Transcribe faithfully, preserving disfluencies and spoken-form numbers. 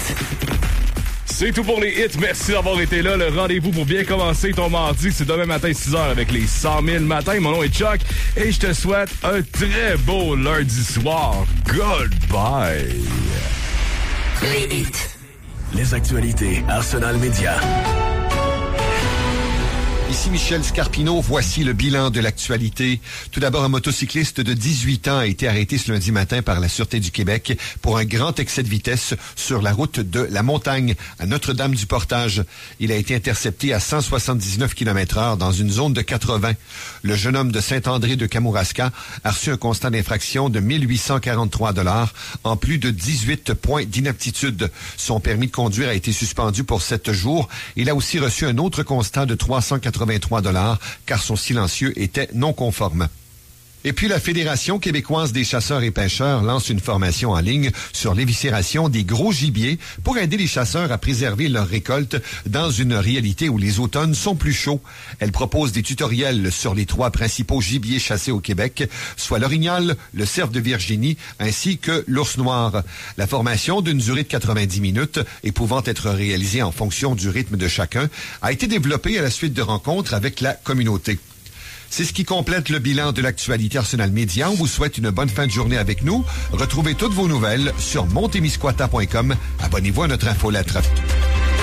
C'est tout pour les hits. Merci d'avoir été là. Le rendez-vous pour bien commencer ton mardi, c'est demain matin six heures avec les cent mille matins. Mon nom est Chuck et je te souhaite un très beau lundi soir. Goodbye. Les hits. Les actualités Arsenal Média. Ici Michel Scarpino, voici le bilan de l'actualité. Tout d'abord, un motocycliste de dix-huit ans a été arrêté ce lundi matin par la Sûreté du Québec pour un grand excès de vitesse sur la route de la Montagne à Notre-Dame-du-Portage. Il a été intercepté à cent soixante-dix-neuf kilomètres heure dans une zone de quatre-vingts. Le jeune homme de Saint-André de Kamouraska a reçu un constat d'infraction de mille huit cent quarante-trois dollars en plus de dix-huit points d'inaptitude. Son permis de conduire a été suspendu pour sept jours. Il a aussi reçu un autre constat de trois cent quatre-vingt-trois dollars car son silencieux était non conforme. Et puis, la Fédération québécoise des chasseurs et pêcheurs lance une formation en ligne sur l'éviscération des gros gibiers pour aider les chasseurs à préserver leur récolte dans une réalité où les automnes sont plus chauds. Elle propose des tutoriels sur les trois principaux gibiers chassés au Québec, soit l'orignal, le cerf de Virginie ainsi que l'ours noir. La formation, d'une durée de quatre-vingt-dix minutes et pouvant être réalisée en fonction du rythme de chacun, a été développée à la suite de rencontres avec la communauté. C'est ce qui complète le bilan de l'actualité Arsenal Média. On vous souhaite une bonne fin de journée avec nous. Retrouvez toutes vos nouvelles sur montemisquata point com. Abonnez-vous à notre infolettre.